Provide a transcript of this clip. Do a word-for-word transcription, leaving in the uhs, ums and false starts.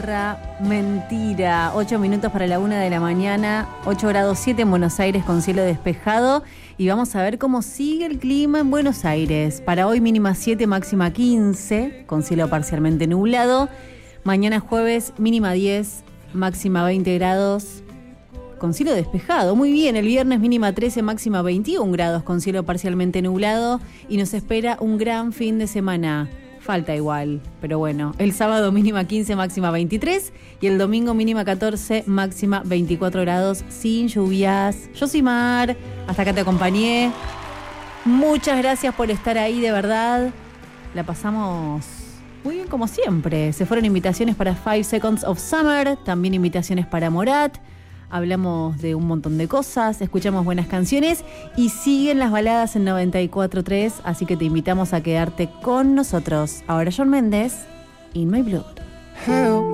Mentira, ocho minutos para la una de la mañana, ocho grados siete en Buenos Aires con cielo despejado y vamos a ver cómo sigue el clima en Buenos Aires. Para hoy mínima siete, máxima quince, con cielo parcialmente nublado. Mañana jueves mínima diez, máxima veinte grados, con cielo despejado. Muy bien, el viernes mínima trece, máxima veintiún grados con cielo parcialmente nublado y nos espera un gran fin de semana. Falta igual, pero bueno, el sábado mínima quince, máxima veintitrés y el domingo mínima catorce, máxima veinticuatro grados sin lluvias. Yo soy Mar, hasta acá te acompañé. Muchas gracias por estar ahí, de verdad. La pasamos muy bien como siempre. Se fueron invitaciones para Five Seconds of Summer, también invitaciones para Morat. Hablamos de un montón de cosas, escuchamos buenas canciones y siguen las baladas en noventa y cuatro tres, así que te invitamos a quedarte con nosotros. Ahora Shawn Mendes, In My Blood.